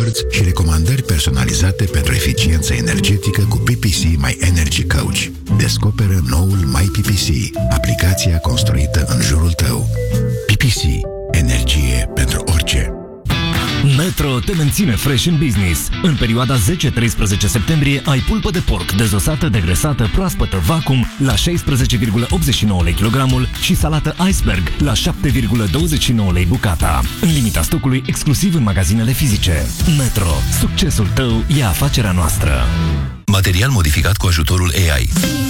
dashboards și recomandări personalizate pentru eficiență energetică cu PPC My Energy Coach. Descoperă noul My PPC, aplicația construită în jurul tău. PPC. Energie pentru orice. Metro te menține fresh în business. În perioada 10-13 septembrie ai pulpă de porc dezosată, degresată, proaspătă, vacuum la 16,89 lei kilogramul și salată iceberg la 7,29 lei bucata. În limita stocului exclusiv în magazinele fizice. Metro. Succesul tău e afacerea noastră. Material modificat cu ajutorul AI.